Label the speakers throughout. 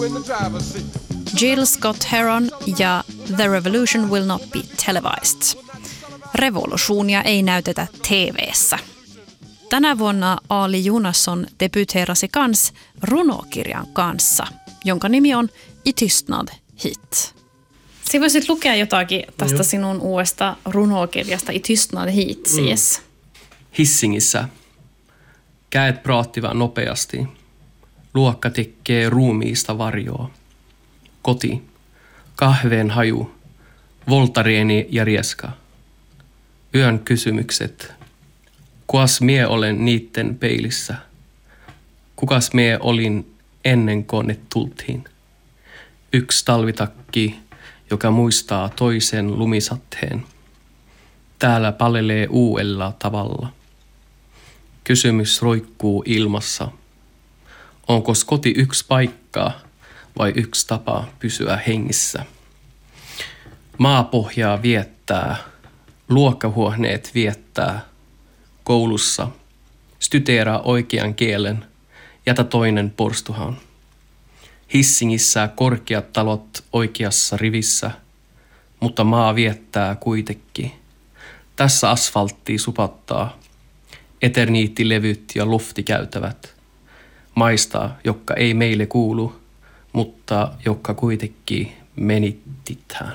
Speaker 1: Jill Scott Heron ja The Revolution Will Not Be Televised. Revolutionia ei näytetä TV:ssä. Tänä vuonna Ali Junasson debyteerasi kans runokirjan kanssa, jonka nimi on I tystnad hit. Sä voisit lukea jotakin tästä sinun uudesta runokirjasta I tystnad hit siis.
Speaker 2: Hissingissä. Käet praattivat nopeasti. Luokka tekee ruumiista varjoa. Koti. Kahveen haju. Voltareeni ja rieska. Yön kysymykset. Kuas mie olen niitten peilissä? Kukas mie olin ennen kuin ne tultiin? Yksi talvitakki, joka muistaa toisen lumisatteen. Täällä pallelee uudella tavalla. Kysymys roikkuu ilmassa. Onko koti yksi paikka vai yksi tapa pysyä hengissä? Maapohjaa viettää, luokkahuoneet viettää, koulussa studeraa oikean kielen, jätä toinen porstuhaan. Hissingissä korkeat talot oikeassa rivissä, mutta maa viettää kuitenkin. Tässä asfaltti supattaa, eterniittilevyt ja luftikäytävät. Maista, joka ei meille kuulu, mutta joka kuitenkin menittitään.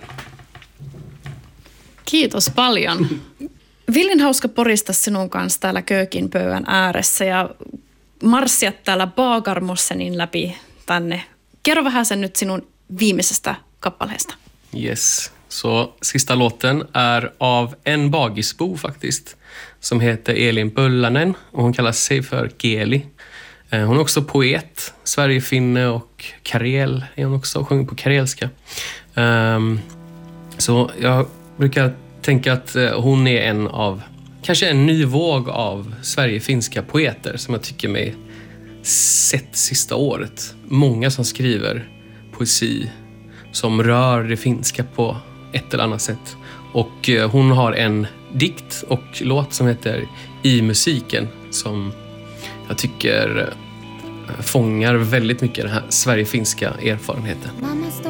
Speaker 1: Kiitos paljon. Villin hauska porista sinun kanssa täällä köökin pöydän ääressä ja marssia täällä Bagarmossenin läpi tänne. Kerro vähän sen nyt sinun viimeisestä kappaleesta.
Speaker 2: Yes, så sista låten är av en bagisbo faktiskt som heter Elin Pöllanen och hon kallar sig för Keli. Hon är också poet, Sverigefinne och karel är hon också och sjunger på karelska. Så jag brukar tänka att hon är en av, kanske en ny våg av Sverigefinska poeter som jag tycker mig sett sista året. Många som skriver poesi som rör det finska på ett eller annat sätt. Och hon har en dikt och låt som heter I musiken som jag tycker fångar väldigt mycket den här Sverigefinska erfarenheten.